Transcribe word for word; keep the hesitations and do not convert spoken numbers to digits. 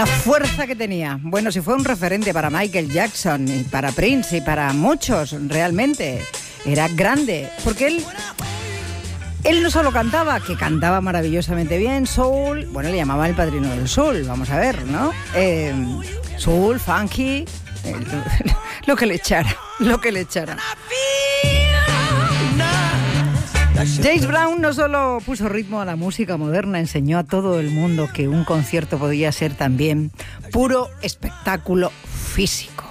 La fuerza que tenía. Bueno, si fue un referente para Michael Jackson y para Prince y para muchos, realmente. Era grande, porque él... Él no solo cantaba, que cantaba maravillosamente bien, soul, bueno, le llamaban el padrino del soul, vamos a ver, ¿no? Eh, soul, funky, eh, lo, lo que le echara, lo que le echara. James Brown no solo puso ritmo a la música moderna, enseñó a todo el mundo que un concierto podía ser también puro espectáculo físico.